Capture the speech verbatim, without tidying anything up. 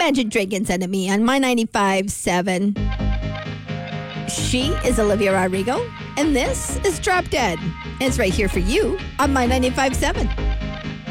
Imagine Dragons Enemy on My ninety-five point seven. She is Olivia Rodrigo, and this is Drop Dead. And it's right here for you on My ninety-five point seven.